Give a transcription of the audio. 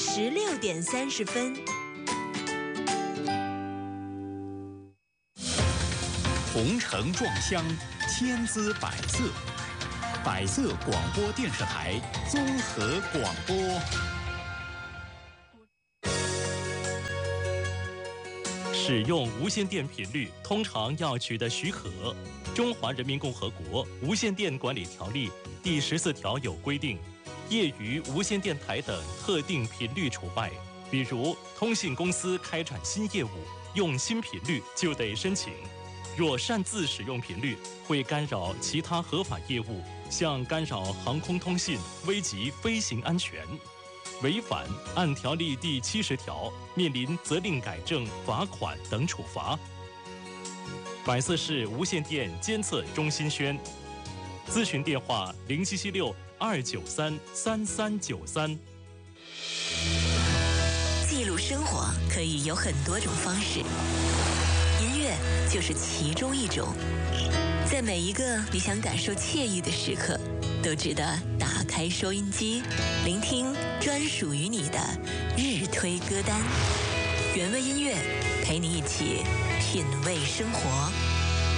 16:30。 红橙撞香，千姿百色，百色广播电视台综合广播。 使用无线电频率通常要取得许可，《中华人民共和国无线电管理条例》第14条有规定，业余无线电台等特定频率除外。比如通信公司开展新业务，用新频率就得申请。若擅自使用频率，会干扰其他合法业务，像干扰航空通信，危及飞行安全。违反按条例第70条，面临责令改正、罚款等处罚。百色市无线电监测中心宣，咨询电话0776-293-3393。 记录生活可以有很多种方式，音乐就是其中一种。在每一个你想感受惬意的时刻，都值得打开收音机，聆听专属于你的日推歌单。原味音乐陪你一起品味生活。